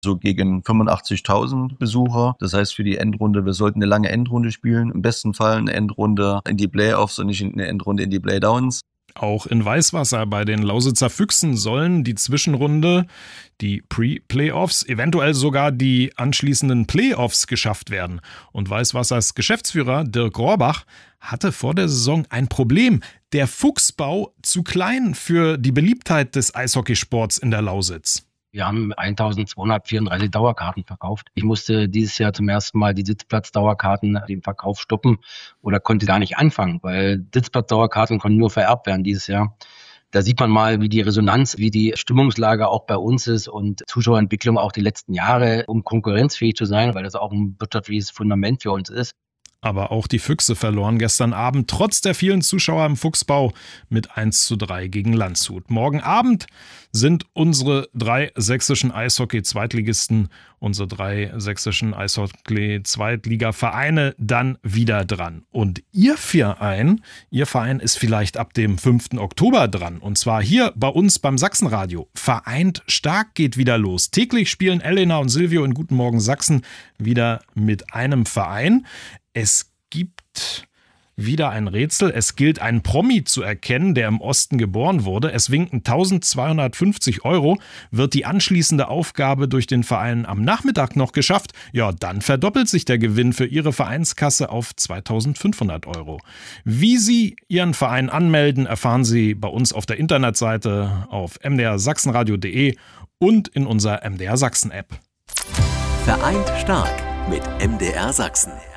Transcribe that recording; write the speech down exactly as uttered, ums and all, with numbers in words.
so gegen fünfundachtzigtausend Besucher. Das heißt für die Endrunde, wir sollten eine lange Endrunde spielen, im besten Fall eine Endrunde in die Playoffs und nicht eine Endrunde in die Playdowns. Auch in Weißwasser bei den Lausitzer Füchsen sollen die Zwischenrunde, die Pre-Playoffs, eventuell sogar die anschließenden Playoffs geschafft werden. Und Weißwassers Geschäftsführer Dirk Rohrbach hatte vor der Saison ein Problem. Der Fuchsbau zu klein für die Beliebtheit des Eishockeysports in der Lausitz. Wir haben eintausendzweihundertvierunddreißig Dauerkarten verkauft. Ich musste dieses Jahr zum ersten Mal die Sitzplatzdauerkarten den Verkauf stoppen oder konnte gar nicht anfangen, weil Sitzplatzdauerkarten konnten nur vererbt werden dieses Jahr. Da sieht man mal, wie die Resonanz, wie die Stimmungslage auch bei uns ist und Zuschauerentwicklung auch die letzten Jahre, um konkurrenzfähig zu sein, weil das auch ein wirtschaftliches Fundament für uns ist. Aber auch die Füchse verloren gestern Abend trotz der vielen Zuschauer im Fuchsbau mit eins zu drei gegen Landshut. Morgen Abend sind unsere drei sächsischen Eishockey-Zweitligisten, unsere drei sächsischen Eishockey-Zweitliga-Vereine dann wieder dran. Und Ihr Verein, Ihr Verein ist vielleicht ab dem fünften Oktober dran. Und zwar hier bei uns beim Sachsenradio. Vereint stark geht wieder los. Täglich spielen Elena und Silvio in Guten Morgen Sachsen wieder mit einem Verein. Es gibt wieder ein Rätsel. Es gilt, einen Promi zu erkennen, der im Osten geboren wurde. Es winken eintausendzweihundertfünfzig Euro. Wird die anschließende Aufgabe durch den Verein am Nachmittag noch geschafft? Ja, dann verdoppelt sich der Gewinn für Ihre Vereinskasse auf zweitausendfünfhundert Euro. Wie Sie Ihren Verein anmelden, erfahren Sie bei uns auf der Internetseite auf m d r sachsenradio punkt d e und in unserer M D R Sachsen App. Vereint stark mit M D R Sachsen.